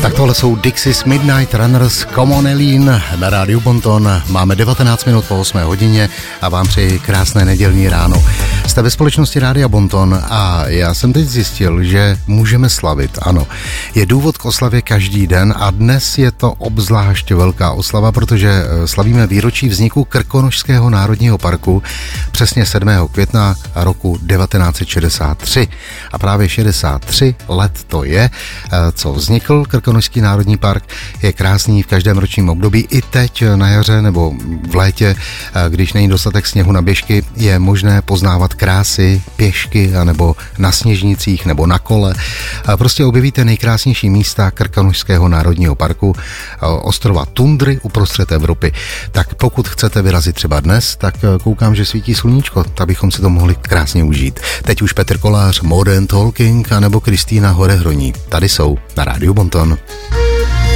Tak tohle jsou Dixie's Midnight Runners, Come on Eileen na rádiu Bonton. Máme 19 minut po 8 hodině a vám přeji krásné nedělní ráno. Jste ve společnosti Rádia Bonton a já jsem teď zjistil, že můžeme slavit. Ano, je důvod k oslavě každý den a dnes je to obzvlášť velká oslava, protože slavíme výročí vzniku Krkonošského národního parku přesně 7. května roku 1963. A právě 63 let to je, co vznikl Krkonošský národní park. Je krásný v každém ročním období. I teď na jaře nebo v létě, když není dostatek sněhu na běžky, je možné poznávat krásy pěšky anebo na sněžnicích nebo na kole. Prostě objevíte nejkrásnější místa Krkonošského národního parku, ostrova tundry uprostřed Evropy. Tak pokud chcete vyrazit třeba dnes, tak koukám, že svítí sluníčko, tak bychom si to mohli krásně užít. Teď už Petr Kolář, Modern Talking anebo Kristýna Horehroní. Tady jsou na rádiu Bonton.